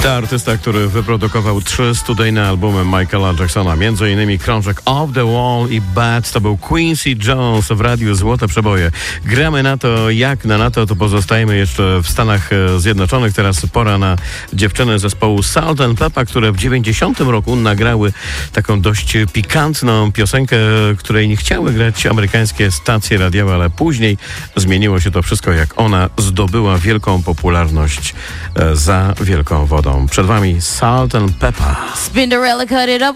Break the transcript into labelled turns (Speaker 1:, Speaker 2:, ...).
Speaker 1: Artysta, który wyprodukował 3 studyjne albumy Michaela Jacksona, m.in. krążek Off the Wall i Bad, to był Quincy Jones w radiu Złote Przeboje. Gramy na to, jak na to pozostajemy jeszcze w Stanach Zjednoczonych. Teraz pora na dziewczyny zespołu Salt and Pepper, które w 90 roku nagrały taką dość pikantną piosenkę, której nie chciały grać amerykańskie stacje radiowe, ale później zmieniło się to wszystko, jak ona zdobyła wielką popularność za wielką wodą. Przed wami Salt and Pepper.
Speaker 2: Spinderella cut it up.